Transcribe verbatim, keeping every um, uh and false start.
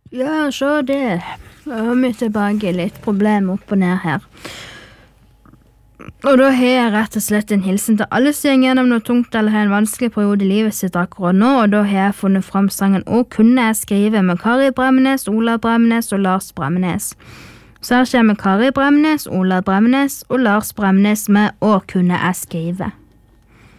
Ja, så det. Da er vi tilbake litt problem opp og ned her. Og da har jeg rett og slett en hilsen til alle som går gjennom noe tungt eller har en vanskelig periode i livet sitt akkurat nå, og da har jeg funnet fram sangen «Å kunne jeg skrive» med Kari Bremnes, Ola Bremnes og Lars Bremnes. Så her kommer Kari Bremnes, Ola Bremnes og Lars Bremnes med «Å kunne jeg skrive».